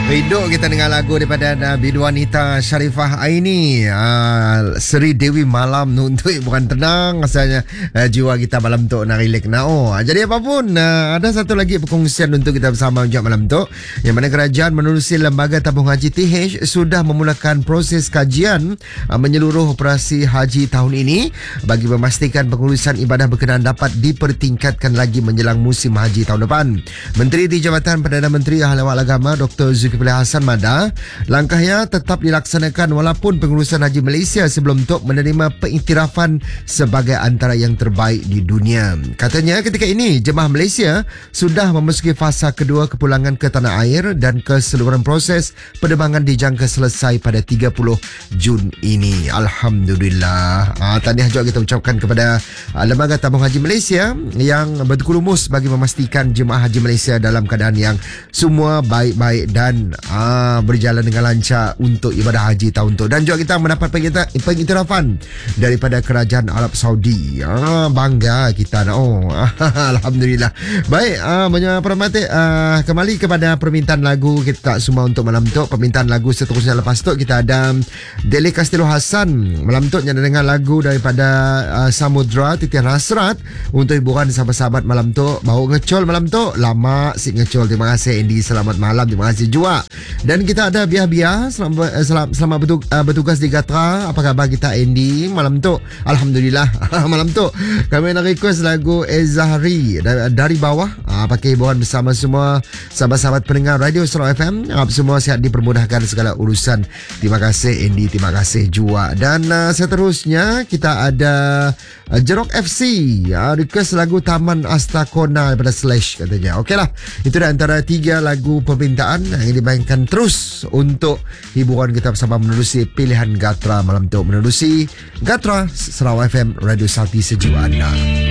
Rindu kita dengar lagu daripada Bidu Wanita Sharifah Aini, Seri Dewi Malam untuk bukan tenang rasanya jiwa kita malam tu nak relax nak. Jadi apapun, ada satu lagi perkongsian untuk kita bersama untuk malam tu, yang mana kerajaan menerusi Lembaga Tabung Haji TH sudah memulakan proses kajian menyeluruh operasi haji tahun ini bagi memastikan pengurusan ibadah berkenaan dapat dipertingkatkan lagi menjelang musim haji tahun depan. Menteri di Jabatan Perdana Menteri Ahli Awal Agama Dr. Zulkifli Hasan Mada, langkahnya tetap dilaksanakan walaupun pengurusan haji Malaysia sebelum tu menerima pengiktirafan sebagai antara yang terbaik di dunia. Katanya ketika ini jemaah Malaysia sudah memasuki fasa kedua kepulangan ke tanah air dan keseluruhan proses penerbangan dijangka selesai pada 30 Jun ini. Alhamdulillah. Tahniah juga kita ucapkan kepada Lembaga Tabung Haji Malaysia yang berkurumus bagi memastikan jemaah haji Malaysia dalam keadaan yang semua baik-baik dan berjalan dengan lancar untuk ibadah haji tahun tu. Dan juga kita mendapat pengiktirafan daripada Kerajaan Arab Saudi. Bangga kita. Alhamdulillah. Baik, pemerhati, kembali kepada permintaan lagu kita semua untuk malam tu. Permintaan lagu seterusnya lepas tu kita ada Deli Castillo Hasan. Malam tu yang dengar lagu daripada Samudra Titian Hasrat untuk hiburan sahabat-sahabat malam tu. Baru ngecol malam tu. Lama si ngecol. Terima kasih Andy. Selamat malam. Terima kasih juga. Dan kita ada Biah-Biah selamat bertugas di Gatra. Apa khabar kita Andy malam tu? Alhamdulillah. Malam tu kami nak request lagu Ezahri dari bawah. Pakai hiburan bersama semua sahabat-sahabat pendengar Radio Sarawak FM. Semua sihat dipermudahkan segala urusan. Terima kasih Andy. Terima kasih juga. Dan seterusnya kita ada Jerok FC request lagu Taman Astakona daripada Slash katanya. Okeylah. Itu dah antara 3 lagu permintaan yang dimainkan terus untuk hiburan kita bersama menerusi pilihan Gatra malam tu. Menerusi Gatra Sarawak FM Radio Sakti Sejiwa Anda.